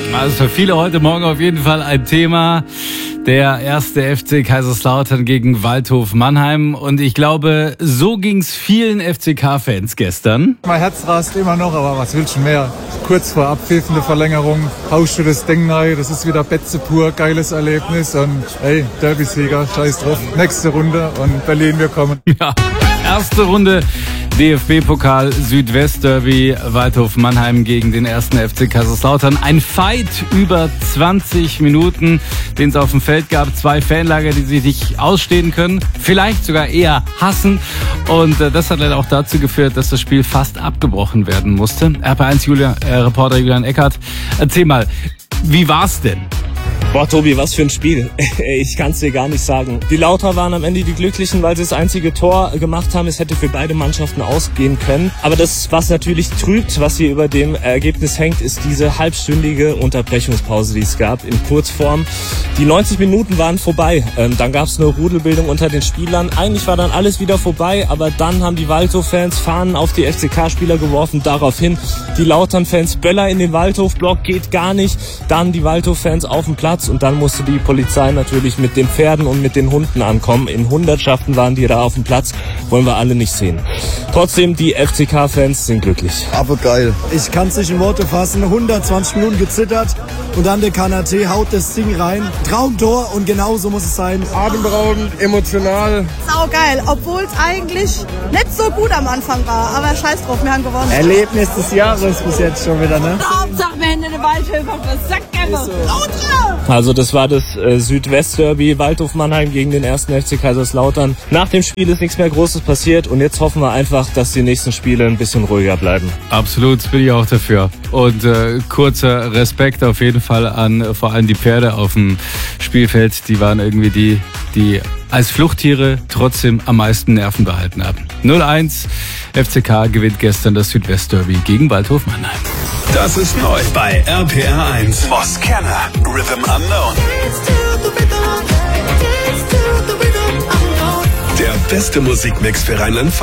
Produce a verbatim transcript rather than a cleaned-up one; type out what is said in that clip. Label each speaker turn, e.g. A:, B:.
A: Also für viele heute Morgen auf jeden Fall ein Thema. Der erste F C Kaiserslautern gegen Waldhof Mannheim. Und ich glaube, so ging's vielen F C K-Fans gestern.
B: Mein Herz rast immer noch, aber was willst du mehr? Kurz vor abpfiffende Verlängerung haust du das Ding rein. Das ist wieder Betze pur, geiles Erlebnis. Und hey, Derby-Sieger, scheiß drauf. Nächste Runde und Berlin, wir kommen.
A: Ja, erste Runde. D F B-Pokal Südwest-Derby, Waldhof Mannheim gegen den ersten F C Kaiserslautern. Ein Fight über zwanzig Minuten, den es auf dem Feld gab. Zwei Fanlager, die sich nicht ausstehen können, vielleicht sogar eher hassen. Und äh, das hat leider auch dazu geführt, dass das Spiel fast abgebrochen werden musste. R P eins Julia, äh, Reporter Julian Eckert, erzähl mal, wie war's denn?
C: Boah, Tobi, was für ein Spiel. Ich kann's dir gar nicht sagen. Die Lauter waren am Ende die Glücklichen, weil sie das einzige Tor gemacht haben. Es hätte für beide Mannschaften ausgehen können. Aber das, was natürlich trübt, was hier über dem Ergebnis hängt, ist diese halbstündige Unterbrechungspause, die es gab in Kurzform. Die neunzig Minuten waren vorbei. Ähm, dann gab's eine Rudelbildung unter den Spielern. Eigentlich war dann alles wieder vorbei, aber dann haben die Waldhof-Fans Fahnen auf die F C K-Spieler geworfen. Daraufhin die Lautern-Fans Böller in den Waldhof-Block, geht gar nicht. Dann die Waldhof-Fans auf dem Platz. Und dann musste die Polizei natürlich mit den Pferden und mit den Hunden ankommen. In Hundertschaften waren die da auf dem Platz. Wollen wir alle nicht sehen. Trotzdem, die F C K-Fans sind glücklich.
D: Aber geil.
E: Ich kann es nicht in Worte fassen. hundertzwanzig Minuten gezittert und dann der Kanate haut das Ding rein. Traumtor und genau so muss es sein.
B: Atemberaubend, emotional.
F: Saugeil, obwohl es eigentlich nicht so gut am Anfang war. Aber scheiß drauf, wir haben gewonnen.
E: Erlebnis des Jahres bis jetzt schon wieder, ne?
F: Hauptsache, wir haben eine Waldhöfe auf der Sackgabe.
C: Also das war das äh, Südwest-Derby, Waldhof Mannheim gegen den ersten F C Kaiserslautern. Nach dem Spiel ist nichts mehr Großes passiert und jetzt hoffen wir einfach, dass die nächsten Spiele ein bisschen ruhiger bleiben.
A: Absolut, bin ich auch dafür. Und äh, kurzer Respekt auf jeden Fall an äh, vor allem die Pferde auf dem Spielfeld. Die waren irgendwie die, die als Fluchttiere trotzdem am meisten Nerven behalten haben. null eins, F C K gewinnt gestern das Südwest-Derby gegen Waldhof Mannheim.
G: Das ist neu bei R P R eins. Moscanner, Rhythm Unknown. Der beste Musikmix für Rheinland-Pfalz.